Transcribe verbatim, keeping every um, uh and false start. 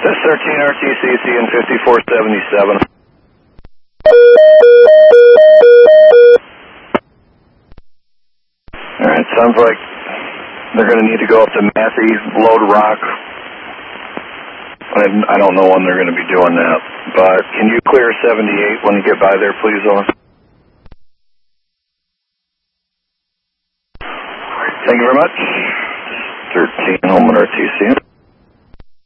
This is thirteen R T C C and fifty-four seventy-seven. Alright, sounds like they're going to need to go up to Matthew, load rock. I don't know when they're going to be doing that, but can you clear seventy-eight when you get by there, please, Owen? Thank you very much. thirteen, Home and R T C.